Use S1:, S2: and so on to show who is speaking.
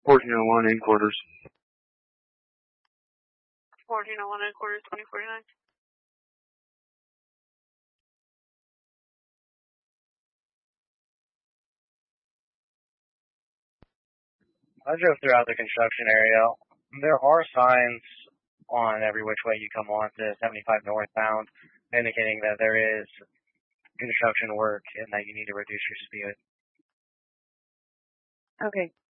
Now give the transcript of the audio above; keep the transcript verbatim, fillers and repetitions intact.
S1: fourteen oh one in quarters.
S2: fourteen oh one in quarters, twenty forty-nine.
S3: I drove throughout the construction area. There are signs on every which way you come on to seventy-five northbound indicating that there is construction work and that you need to reduce your speed.
S4: Okay.